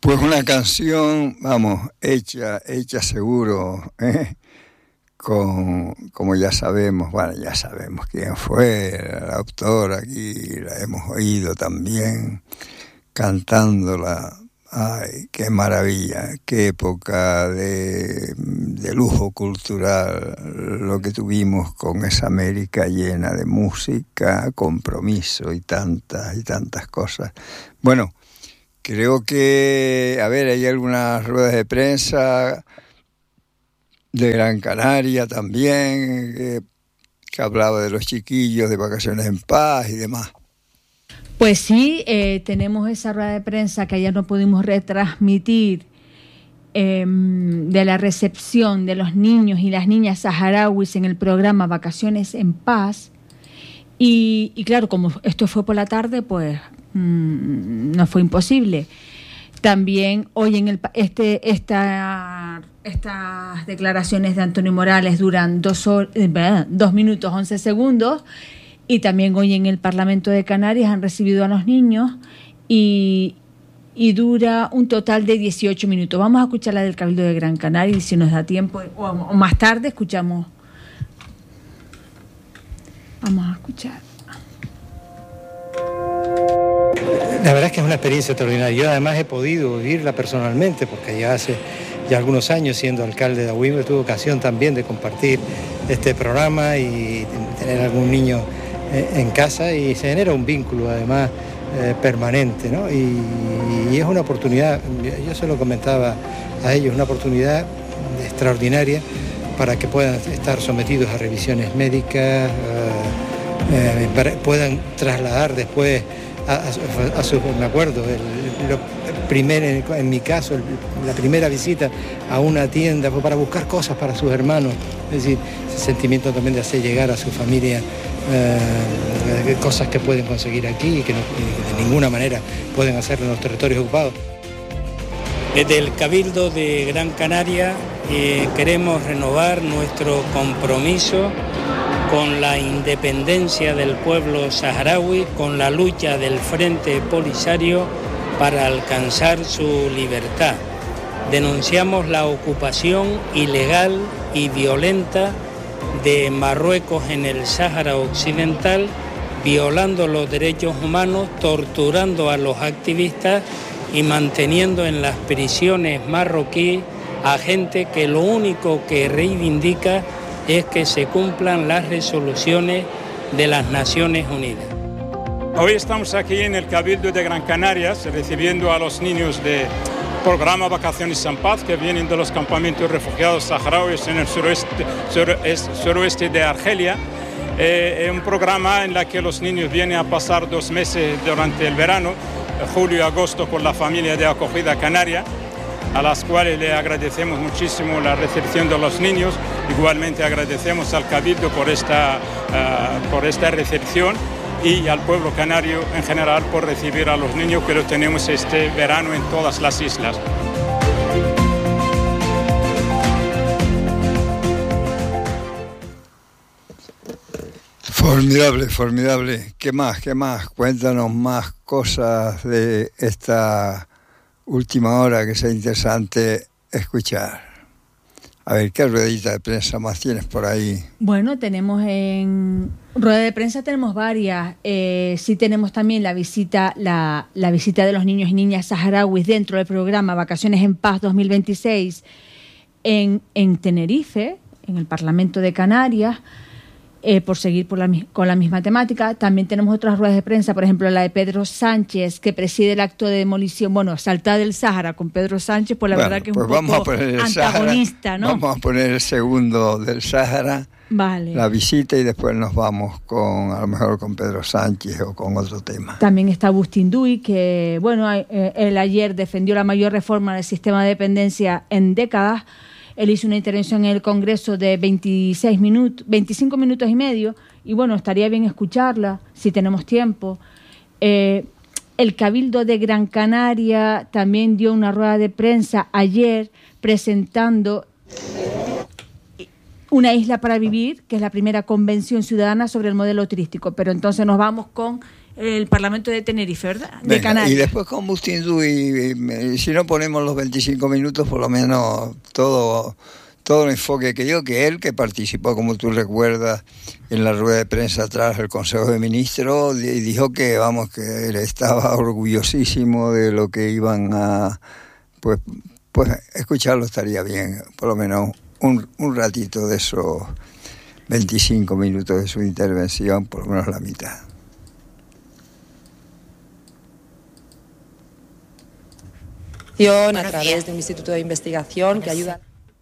Pues una canción, vamos, hecha seguro, como ya sabemos quién fue la autora, aquí la hemos oído también cantándola. Ay, qué maravilla, qué época de lujo cultural lo que tuvimos con esa América llena de música, compromiso y tantas cosas. Bueno, creo que, hay algunas ruedas de prensa de Gran Canaria también, que hablaba de los chiquillos de vacaciones en paz y demás. Pues sí, tenemos esa rueda de prensa que ayer no pudimos retransmitir de la recepción de los niños y las niñas saharauis en el programa Vacaciones en Paz. Y claro, como esto fue por la tarde, pues no fue imposible. También hoy en estas declaraciones de Antonio Morales duran 2 minutos 11 segundos. Y también hoy en el Parlamento de Canarias han recibido a los niños y dura un total de 18 minutos. Vamos a escuchar la del Cabildo de Gran Canaria y si nos da tiempo o más tarde escuchamos. Vamos a escuchar. La verdad es que es una experiencia extraordinaria. Yo además he podido vivirla personalmente porque ya hace algunos años, siendo alcalde de Agüimes, tuve ocasión también de compartir este programa y tener algún niño en casa y se genera un vínculo además permanente, ¿no? Y es una oportunidad, yo se lo comentaba a ellos, una oportunidad extraordinaria para que puedan estar sometidos a revisiones médicas, puedan trasladar después a su, me acuerdo, en mi caso, la primera visita a una tienda fue para buscar cosas para sus hermanos, es decir, ese sentimiento también de hacer llegar a su familia cosas que pueden conseguir aquí y que de ninguna manera pueden hacerlo en los territorios ocupados. Desde el Cabildo de Gran Canaria queremos renovar nuestro compromiso con la independencia del pueblo saharaui, con la lucha del Frente Polisario para alcanzar su libertad. Denunciamos la ocupación ilegal y violenta de Marruecos en el Sáhara Occidental, violando los derechos humanos, torturando a los activistas y manteniendo en las prisiones marroquíes a gente que lo único que reivindica es que se cumplan las resoluciones de las Naciones Unidas. Hoy estamos aquí en el Cabildo de Gran Canarias recibiendo a los niños del programa Vacaciones en Paz que vienen de los campamentos refugiados saharauis en el suroeste de Argelia. Es un programa en el que los niños vienen a pasar 2 meses durante el verano, julio y agosto, con la familia de acogida canaria, a las cuales le agradecemos muchísimo la recepción de los niños. Igualmente agradecemos al Cabildo por esta recepción y al pueblo canario en general por recibir a los niños que los tenemos este verano en todas las islas. Formidable. ¿Qué más? Cuéntanos más cosas de esta última hora que sea interesante escuchar. A ver, ¿qué ruedita de prensa más tienes por ahí? Bueno, tenemos en rueda de prensa tenemos varias. Sí tenemos también la visita de los niños y niñas saharauis dentro del programa Vacaciones en Paz 2026 en Tenerife, en el Parlamento de Canarias. Por seguir con la misma temática. También tenemos otras ruedas de prensa, por ejemplo la de Pedro Sánchez, que preside el acto de demolición, Salta del Sáhara con Pedro Sánchez, pues la verdad que es un poco antagonista, ¿no? Vamos a poner el segundo del Sáhara, vale. La visita, y después nos vamos a lo mejor con Pedro Sánchez o con otro tema. También está Agustín Duy, que él ayer defendió la mayor reforma del sistema de dependencia en décadas. Él hizo una intervención en el Congreso de 25 minutos y medio, y estaría bien escucharla si tenemos tiempo. El Cabildo de Gran Canaria también dio una rueda de prensa ayer presentando Una isla para vivir, que es la primera convención ciudadana sobre el modelo turístico. Pero entonces nos vamos con el Parlamento de Tenerife, ¿verdad? De Canarias. Y después con Bustindu, y si no ponemos los 25 minutos, por lo menos todo el enfoque que él, que participó, como tú recuerdas, en la rueda de prensa tras el Consejo de Ministros, y dijo que él estaba orgullosísimo de lo que iban a... Pues escucharlo estaría bien, por lo menos un ratito de esos 25 minutos de su intervención, por lo menos la mitad. A través de un instituto de investigación que ayuda...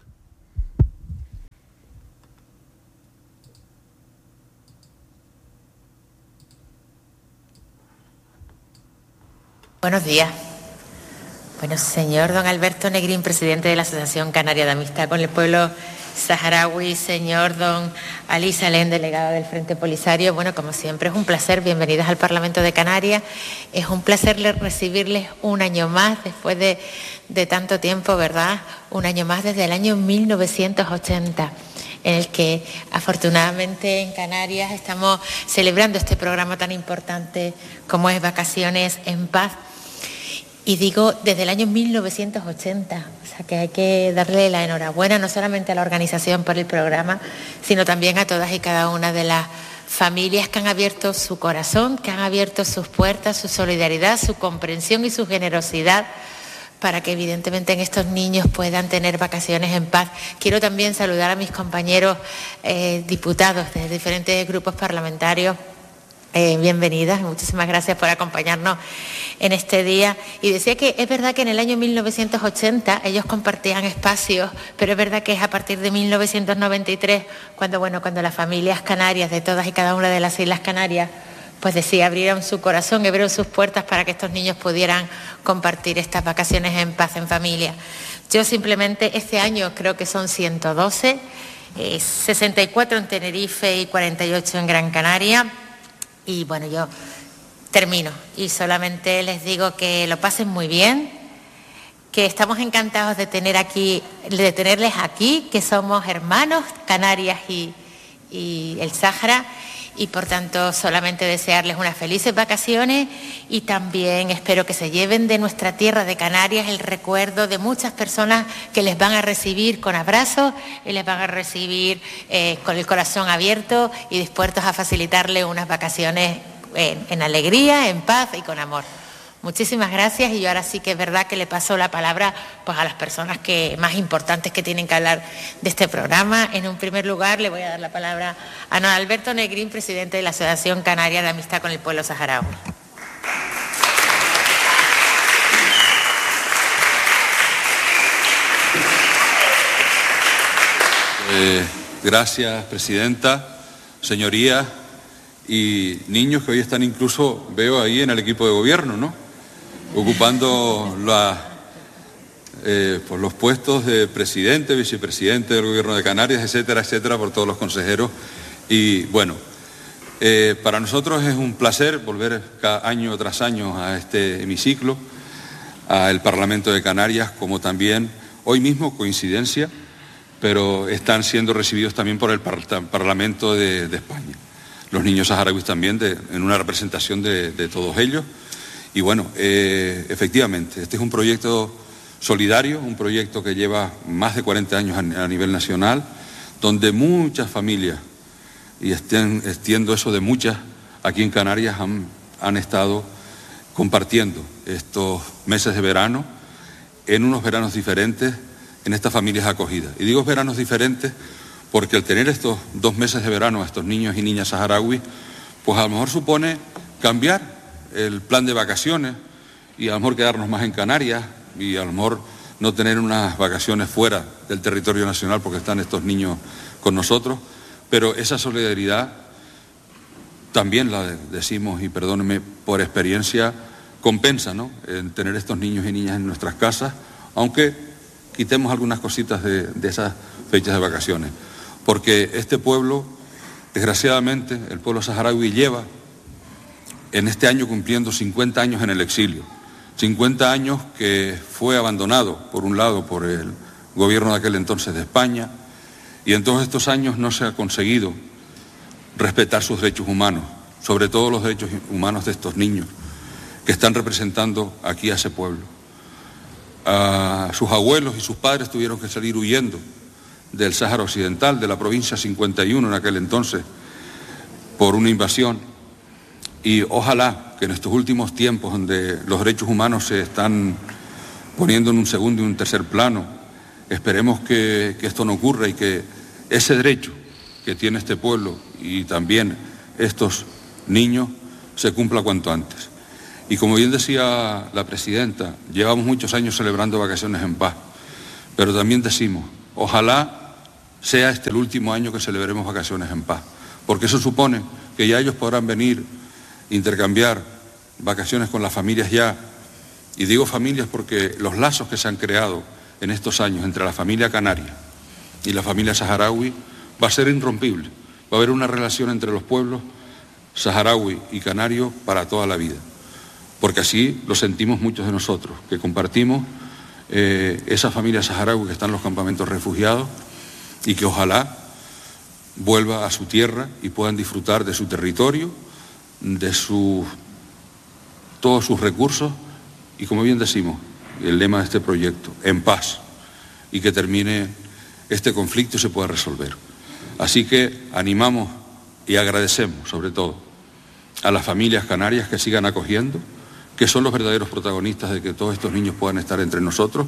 Buenos días. Bueno, señor don Alberto Negrín, presidente de la Asociación Canaria de Amistad con el Pueblo Saharaui, señor don Ali Salén, delegado del Frente Polisario, bueno, como siempre es un placer, bienvenidos al Parlamento de Canarias, es un placer recibirles un año más, después de tanto tiempo, ¿verdad? Un año más desde el año 1980. En el que afortunadamente en Canarias estamos celebrando este programa tan importante como es Vacaciones en Paz. Y digo, desde el año 1980, o sea que hay que darle la enhorabuena no solamente a la organización por el programa, sino también a todas y cada una de las familias que han abierto su corazón, que han abierto sus puertas, su solidaridad, su comprensión y su generosidad para que evidentemente en estos niños puedan tener vacaciones en paz. Quiero también saludar a mis compañeros diputados de diferentes grupos parlamentarios. Bienvenidas, muchísimas gracias por acompañarnos en este día. Y decía que es verdad que en el año 1980 ellos compartían espacios, pero es verdad que es a partir de 1993 cuando las familias canarias de todas y cada una de las Islas Canarias pues decía, abrieron su corazón, abrieron sus puertas para que estos niños pudieran compartir estas vacaciones en paz, en familia. Yo simplemente este año creo que son 112, 64 en Tenerife y 48 en Gran Canaria. Y bueno, yo termino y solamente les digo que lo pasen muy bien, que estamos encantados de tenerles aquí, que somos hermanos, Canarias y el Sáhara, y por tanto solamente desearles unas felices vacaciones y también espero que se lleven de nuestra tierra de Canarias el recuerdo de muchas personas que les van a recibir con abrazos y les van a recibir con el corazón abierto y dispuestos a facilitarle unas vacaciones en alegría, en paz y con amor. Muchísimas gracias y yo ahora sí que es verdad que le paso la palabra pues a las personas más importantes que tienen que hablar de este programa. En un primer lugar le voy a dar la palabra a don Alberto Negrín, presidente de la Asociación Canaria de Amistad con el Pueblo Saharaui. Gracias, presidenta, señorías y niños que hoy están incluso, veo ahí en el equipo de gobierno, ¿no? Ocupando los puestos de presidente, vicepresidente del Gobierno de Canarias, etcétera, etcétera, por todos los consejeros. Y bueno, para nosotros es un placer volver año tras año a este hemiciclo, al Parlamento de Canarias, como también hoy mismo, coincidencia, pero están siendo recibidos también por el Parlamento de España. Los niños saharauis también, en una representación de todos ellos. Y bueno, efectivamente, este es un proyecto solidario, un proyecto que lleva más de 40 años a nivel nacional, donde muchas familias, y extiendo eso de muchas, aquí en Canarias han estado compartiendo estos meses de verano, en unos veranos diferentes, en estas familias acogidas. Y digo veranos diferentes porque al tener estos 2 meses de verano a estos niños y niñas saharauis, pues a lo mejor supone cambiar el plan de vacaciones y a lo mejor quedarnos más en Canarias y a lo mejor no tener unas vacaciones fuera del territorio nacional porque están estos niños con nosotros, pero esa solidaridad también la decimos, y perdónenme por experiencia, compensa, ¿no?, en tener estos niños y niñas en nuestras casas, aunque quitemos algunas cositas de esas fechas de vacaciones, porque este pueblo, desgraciadamente, el pueblo saharaui lleva en este año cumpliendo 50 años en el exilio, 50 años que fue abandonado, por un lado, por el gobierno de aquel entonces de España, y en todos estos años no se ha conseguido respetar sus derechos humanos, sobre todo los derechos humanos de estos niños que están representando aquí a ese pueblo. Sus abuelos y sus padres tuvieron que salir huyendo del Sáhara Occidental, de la provincia 51 en aquel entonces, por una invasión. Y ojalá que en estos últimos tiempos, donde los derechos humanos se están poniendo en un segundo y un tercer plano, esperemos que esto no ocurra y que ese derecho que tiene este pueblo y también estos niños se cumpla cuanto antes. Y como bien decía la presidenta, llevamos muchos años celebrando vacaciones en paz, pero también decimos, ojalá sea este el último año que celebremos vacaciones en paz, porque eso supone que ya ellos podrán venir, intercambiar vacaciones con las familias ya. Y digo familias porque los lazos que se han creado en estos años entre la familia canaria y la familia saharaui va a ser irrompible. Va a haber una relación entre los pueblos saharaui y canario para toda la vida, porque así lo sentimos muchos de nosotros, que compartimos esa familia saharaui que está en los campamentos refugiados y que ojalá vuelva a su tierra y puedan disfrutar de su territorio, de todos sus recursos y, como bien decimos, el lema de este proyecto, en paz, y que termine este conflicto y se pueda resolver. Así que animamos y agradecemos, sobre todo, a las familias canarias que sigan acogiendo, que son los verdaderos protagonistas de que todos estos niños puedan estar entre nosotros.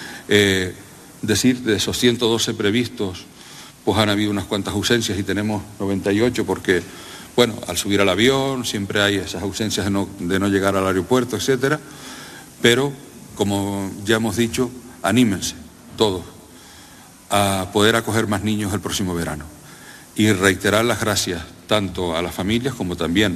Decir, de esos 112 previstos, pues han habido unas cuantas ausencias y tenemos 98 porque, bueno, al subir al avión siempre hay esas ausencias de no llegar al aeropuerto, etcétera. Pero, como ya hemos dicho, anímense todos a poder acoger más niños el próximo verano. Y reiterar las gracias tanto a las familias como también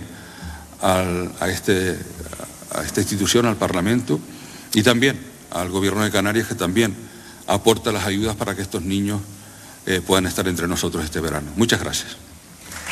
a esta institución, al Parlamento, y también al Gobierno de Canarias, que también aporta las ayudas para que estos niños puedan estar entre nosotros este verano. Muchas gracias.